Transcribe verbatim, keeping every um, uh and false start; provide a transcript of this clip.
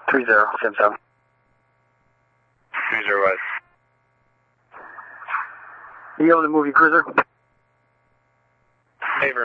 Three zero, Sam seven. Three zero what? Are you able to move your cruiser?